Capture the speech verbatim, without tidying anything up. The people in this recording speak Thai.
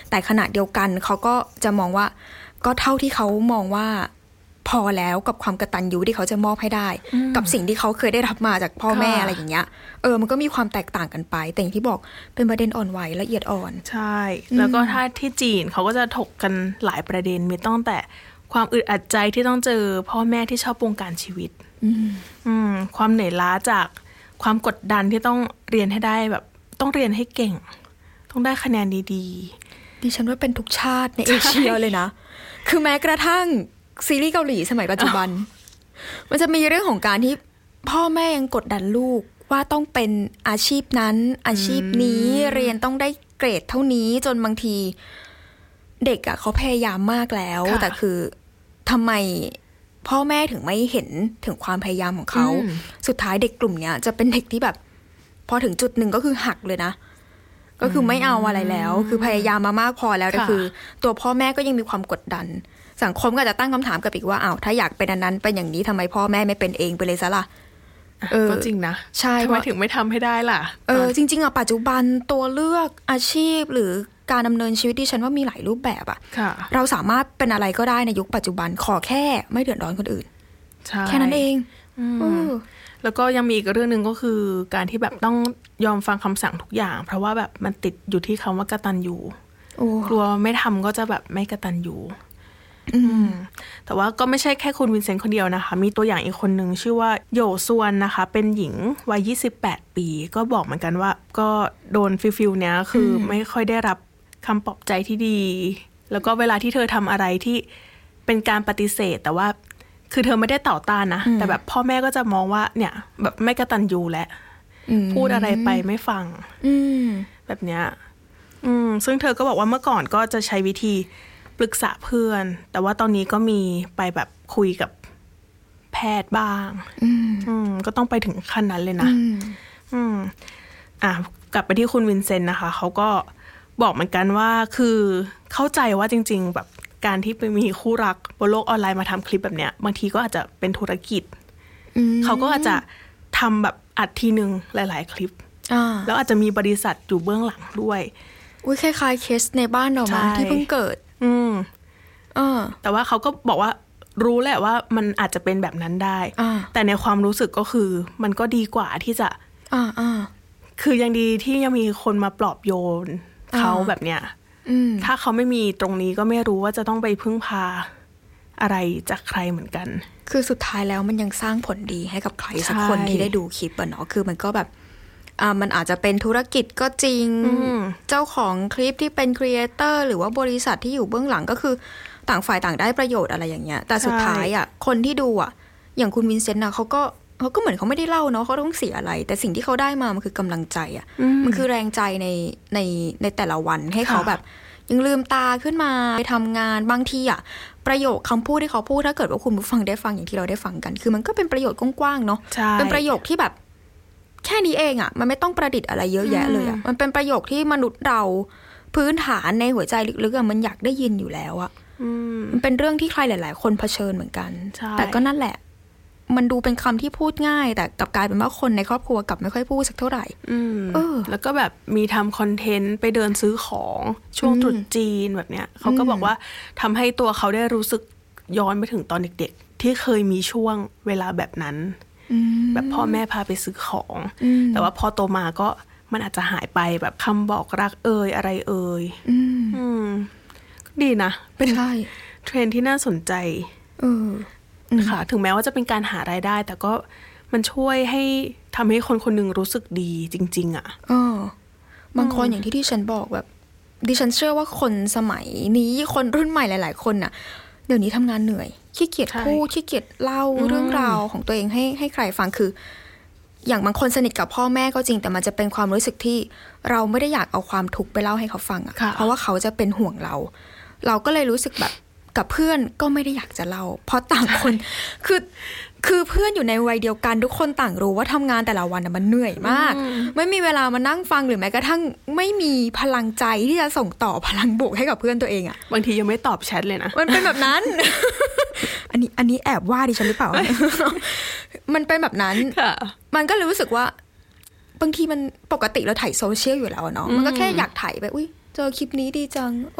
แต่ขณะเดียวกันเขาก็จะมองว่าก็เท่าที่เขามองว่าพอแล้วกับความกตัญญูที่เขาจะมอบให้ได้กับสิ่งที่เขาเคยได้รับมาจากพ่อแม่อะไรอย่างเงี้ยเออมันก็มีความแตกต่างกันไปแต่อย่างที่บอกเป็นประเด็นอ่อนไหวละเอียดอ่อนใช่แล้วก็ถ้าที่จีนเขาก็จะถกกันหลายประเด็นมีตั้งแต่ความอึดอัดใจที่ต้องเจอพ่อแม่ที่ชอบวงการชีวิตอืมความเหนื่อยล้าจากความกดดันที่ต้องเรียนให้ได้แบบต้องเรียนให้เก่งต้องได้คะแนนดีๆดิฉันว่าเป็นทุกชาติในเอเชียเลยนะคือแม้กระทั่งซีรีส์เกาหลีสมัยปัจจุบันมันจะมีเรื่องของการที่พ่อแม่ยังกดดันลูกว่าต้องเป็นอาชีพนั้นอาชีพนี้เรียนต้องได้เกรดเท่านี้จนบางทีเด็กอะเขาพยายามมากแล้วแต่คือทำไมพ่อแม่ถึงไม่เห็นถึงความพยายามของเขาสุดท้ายเด็กกลุ่มเนี้ยจะเป็นเด็กที่แบบพอถึงจุดหนึ่งก็คือหักเลยนะก็คือไม่เอาอะไรแล้วคือพยายามมามากพอแล้วแต่คือตัวพ่อแม่ก็ยังมีความกดดันสังคมก็จะตั้งคำถามกับอีกว่าอ้าวถ้าอยากเป็นอันนั้นเป็นอย่างนี้ทำไมพ่อแม่ไม่เป็นเองไปเลยซะล่ะก็จริงนะใช่ทำไมถึงไม่ทำให้ได้ล่ะเออจริงๆอ่ะปัจจุบันตัวเลือกอาชีพหรือการดำเนินชีวิตที่ฉันว่ามีหลายรูปแบบอ่ะเราสามารถเป็นอะไรก็ได้ในยุคปัจจุบันขอแค่ไม่เดือดร้อนคนอื่นแค่นั้นเองแล้วก็ยังมีอีกเรื่องนึงก็คือการที่แบบต้องยอมฟังคำสั่งทุกอย่างเพราะว่าแบบมันติดอยู่ที่คำว่ากตัญญูกลัวไม่ทำก็จะแบบไม่กตัญญูแต่ว่าก็ไม่ใช่แค่คุณวินเซนต์คนเดียวนะคะมีตัวอย่างอีกคนนึงชื่อว่าโยซวนนะคะเป็นหญิงวัยยี่สิบแปดปีก็บอกเหมือนกันว่าก็โดนฟิลฟิลเนี้ยคือไม่ค่อยได้รับคำปลอบใจที่ดีแล้วก็เวลาที่เธอทำอะไรที่เป็นการปฏิเสธแต่ว่าคือเธอไม่ได้ต่อต้านนะแต่แบบพ่อแม่ก็จะมองว่าเนี่ยแบบไม่กตัญญูและพูดอะไรไปไม่ฟังแบบเนี้ยซึ่งเธอก็บอกว่าเมื่อก่อนก็จะใช้วิธีปรึกษาเพื่อนแต่ว่าตอนนี้ก็มีไปแบบคุยกับแพทย์บ้างก็ต้องไปถึงขั้นนั้นเลยนะอืมอ่ะกลับไปที่คุณวินเซนต์นะคะเขาก็บอกเหมือนกันว่าคือเข้าใจว่าจริงๆแบบการที่ไปมีคู่รักบนโลกออนไลน์มาทำคลิปแบบเนี้ยบางทีก็อาจจะเป็นธุรกิจเขาก็อาจจะทำแบบอัดทีนึงหลายๆคลิปแล้วอาจจะมีบริษัทอยู่เบื้องหลังด้วยอุ้ยคล้ายๆเคสในบ้านเรามาที่เพิ่งเกิดอืมเออแต่ว่าเขาก็บอกว่ารู้แหละว่ามันอาจจะเป็นแบบนั้นได้แต่ในความรู้สึกก็คือมันก็ดีกว่าที่จะอ่าอ่าคือยังดีที่ยังมีคนมาปลอบโยนเขาแบบเนี้ยถ้าเขาไม่มีตรงนี้ก็ไม่รู้ว่าจะต้องไปพึ่งพาอะไรจากใครเหมือนกันคือสุดท้ายแล้วมันยังสร้างผลดีให้กับใครสักคนที่ได้ดูคลิปอะเนาะคือมันก็แบบอ่ามันอาจจะเป็นธุรกิจก็จริงเจ้าของคลิปที่เป็นครีเอเตอร์หรือว่าบริษัทที่อยู่เบื้องหลังก็คือต่างฝ่ายต่างได้ประโยชน์อะไรอย่างเงี้ยแต่สุดท้ายอ่ะคนที่ดูอ่ะอย่างคุณวินเซนต์น่ะเขาก็เขาก็เหมือนเขาไม่ได้เล่าเนาะเขาต้องเสียอะไรแต่สิ่งที่เขาได้มามันคือกำลังใจอ่ะมันคือแรงใจในในในแต่ละวันให้เขาแบบยังลืมตาขึ้นมาไปทำงานบางทีอ่ะประโยคคำพูดที่เขาพูดถ้าเกิดว่าคุณผู้ฟังได้ฟังอย่างที่เราได้ฟังกันคือมันก็เป็นประโยชน์กว้างๆเนาะเป็นประโยคที่แบบแค่นี้เองอ่ะมันไม่ต้องประดิษฐ์อะไรเยอะแยะเลยอ่ะมันเป็นประโยคที่มนุษย์เราพื้นฐานในหัวใจลึกๆอ่ะมันอยากได้ยินอยู่แล้วอ่ะมันเป็นเรื่องที่ใครหลายๆคนเผชิญเหมือนกันแต่ก็นั่นแหละมันดูเป็นคำที่พูดง่ายแต่กลับกลายเป็นว่าคนในครอบครัวกลับไม่ค่อยพูดสักเท่าไหร่เออแล้วก็แบบมีทำคอนเทนต์ไปเดินซื้อของช่วงตรุษจีนแบบเนี้ยเขาก็บอกว่าทำให้ตัวเขาได้รู้สึกย้อนไปถึงตอนเด็กๆที่เคยมีช่วงเวลาแบบนั้นแบบพ่อแม่พาไปซื้อของแต่ว่าพอโตมาก็มันอาจจะหายไปแบบคำบอกรักเอ่ยอะไรเอ่ยดีนะเป็นเทรนด์ที่น่าสนใจค่ะถึงแม้ว่าจะเป็นการหารายได้แต่ก็มันช่วยให้ทำให้คนคนหนึ่งรู้สึกดีจริงๆอ่ะเออบางคนอย่างที่ที่ฉันบอกแบบดิฉันเชื่อว่าคนสมัยนี้คนรุ่นใหม่หลายๆคนน่ะเดี๋ยวนี้ทำงานเหนื่อยขี้เกียจพูดขี้เกียจเล่าเรื่องราวของตัวเองให้ให้ใครฟังคืออย่างบางคนสนิทกับพ่อแม่ก็จริงแต่มันจะเป็นความรู้สึกที่เราไม่ได้อยากเอาความทุกข์ไปเล่าให้เขาฟังอ่ะเพราะว่าเขาจะเป็นห่วงเราเราก็เลยรู้สึกแบบกับเพื่อนก็ไม่ได้อยากจะเล่าเพราะต่างคนคือคือเพื่อนอยู่ในวัยเดียวกันทุกคนต่างรู้ว่าทำงานแต่ละวันมันเหนื่อยมากไม่มีเวลามานั่งฟังหรือแม้กระทั่งไม่มีพลังใจที่จะส่งต่อพลังบวกให้กับเพื่อนตัวเองอ่ะบางทียังไม่ตอบแชทเลยนะมันเป็นแบบนั้น อันนี้อันนี้แอบว่าดิฉันหรือเปล่า มันเป็นแบบนั้นมันก็รู้สึกว่าบางทีมันปกติเราถ่ายโซเชียลอยู่แล้วเนาะมันก็แค่อยากถ่ายไปอุ้ยเจอคลิปนี้ดีจัง